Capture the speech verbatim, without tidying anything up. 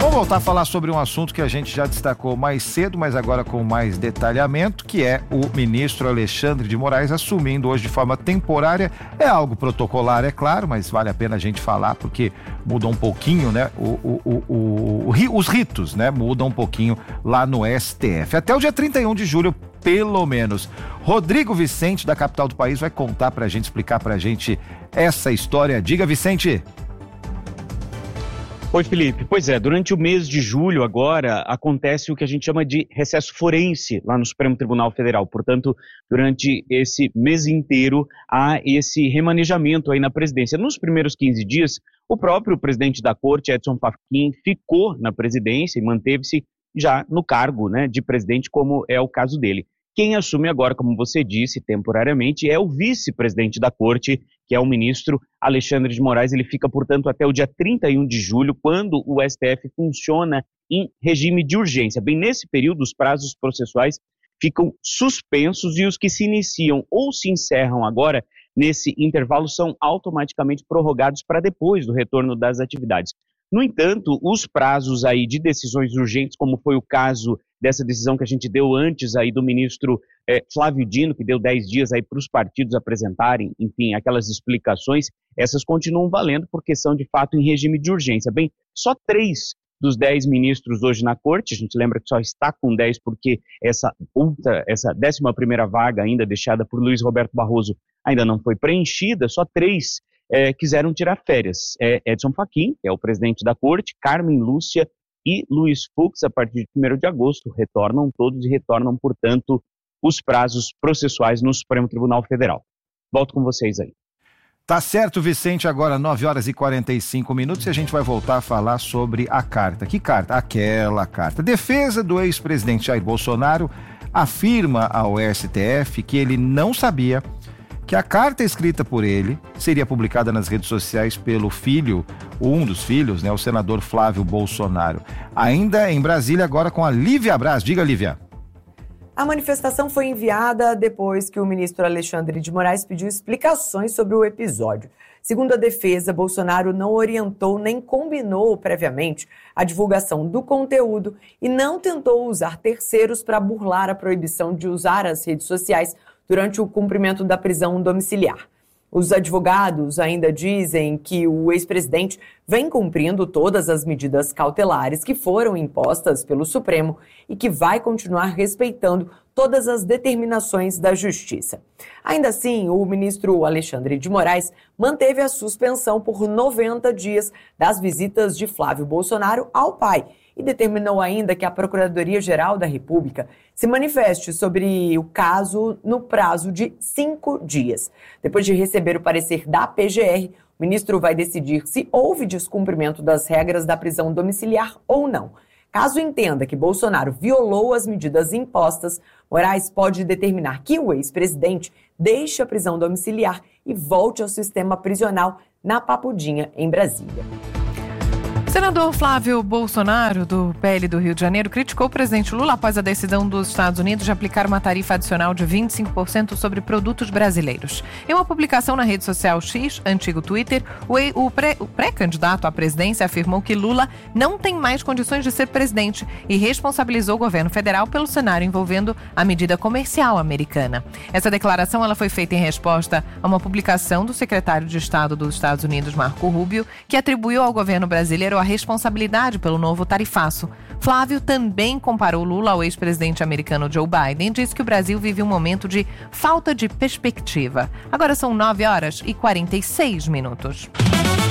Vamos voltar a falar sobre um assunto que a gente já destacou mais cedo, mas agora com mais detalhamento, que é o ministro Alexandre de Moraes assumindo hoje de forma temporária. É algo protocolar, é claro, mas vale a pena a gente falar porque muda um pouquinho, né? O, o, o, o, o, os ritos, né? Mudam um pouquinho lá no S T F. Até o dia trinta e um de julho, pelo menos. Rodrigo Vicente, da capital do país, vai contar pra gente, explicar pra gente essa história. Diga, Vicente. Oi, Felipe. Pois é, durante o mês de julho agora acontece o que a gente chama de recesso forense lá no Supremo Tribunal Federal. Portanto, durante esse mês inteiro há esse remanejamento aí na presidência. Nos primeiros quinze dias, o próprio presidente da corte, Edson Fachin, ficou na presidência e manteve-se já no cargo, né, de presidente, como é o caso dele. Quem assume agora, como você disse, temporariamente, é o vice-presidente da corte, que é o ministro Alexandre de Moraes. Ele fica, portanto, até o dia trinta e um de julho, quando o S T F funciona em regime de urgência. Bem, nesse período, os prazos processuais ficam suspensos e os que se iniciam ou se encerram agora, nesse intervalo, são automaticamente prorrogados para depois do retorno das atividades. No entanto, os prazos aí de decisões urgentes, como foi o caso dessa decisão que a gente deu antes aí do ministro eh, Flávio Dino, que deu dez dias aí para os partidos apresentarem, enfim, aquelas explicações, essas continuam valendo porque são de fato em regime de urgência. Bem, só três dos dez ministros hoje na corte, a gente lembra que só está com dez porque essa outra, essa décima primeira vaga ainda deixada por Luiz Roberto Barroso ainda não foi preenchida, só três É, quiseram tirar férias. É, Edson Fachin, que é o presidente da corte, Carmen Lúcia e Luiz Fux, a partir de primeiro de agosto, retornam todos e retornam, portanto, os prazos processuais no Supremo Tribunal Federal. Volto com vocês aí. Tá certo, Vicente, agora nove horas e quarenta e cinco minutos e a gente vai voltar a falar sobre a carta. Que carta? Aquela carta. Defesa do ex-presidente Jair Bolsonaro afirma ao S T F que ele não sabia que a carta escrita por ele seria publicada nas redes sociais pelo filho, um dos filhos, né, o senador Flávio Bolsonaro. Ainda em Brasília, agora com a Lívia Braz. Diga, Lívia. A manifestação foi enviada depois que o ministro Alexandre de Moraes pediu explicações sobre o episódio. Segundo a defesa, Bolsonaro não orientou nem combinou previamente a divulgação do conteúdo e não tentou usar terceiros para burlar a proibição de usar as redes sociais durante o cumprimento da prisão domiciliar. Os advogados ainda dizem que o ex-presidente vem cumprindo todas as medidas cautelares que foram impostas pelo Supremo e que vai continuar respeitando todas as determinações da Justiça. Ainda assim, o ministro Alexandre de Moraes manteve a suspensão por noventa dias das visitas de Flávio Bolsonaro ao pai e determinou ainda que a Procuradoria-Geral da República se manifeste sobre o caso no prazo de cinco dias. Depois de receber o parecer da P G R, o ministro vai decidir se houve descumprimento das regras da prisão domiciliar ou não. Caso entenda que Bolsonaro violou as medidas impostas, Moraes pode determinar que o ex-presidente deixe a prisão domiciliar e volte ao sistema prisional na Papudinha, em Brasília. O senador Flávio Bolsonaro, do P L do Rio de Janeiro, criticou o presidente Lula após a decisão dos Estados Unidos de aplicar uma tarifa adicional de vinte e cinco por cento sobre produtos brasileiros. Em uma publicação na rede social X, antigo Twitter, o pré-candidato à presidência afirmou que Lula não tem mais condições de ser presidente e responsabilizou o governo federal pelo cenário envolvendo a medida comercial americana. Essa declaração ela foi feita em resposta a uma publicação do secretário de Estado dos Estados Unidos, Marco Rubio, que atribuiu ao governo brasileiro a responsabilidade pelo novo tarifaço. Flávio também comparou Lula ao ex-presidente americano Joe Biden e disse que o Brasil vive um momento de falta de perspectiva. Agora são nove horas e quarenta e seis minutos.